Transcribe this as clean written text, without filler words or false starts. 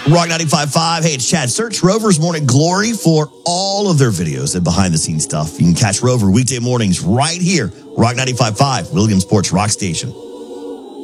Rock 95.5. Hey, it's Chad. Search Rover's Morning Glory for all of their videos and behind-the-scenes stuff. You can catch Rover weekday mornings right here. Rock 95.5, Williamsport's Rock Station.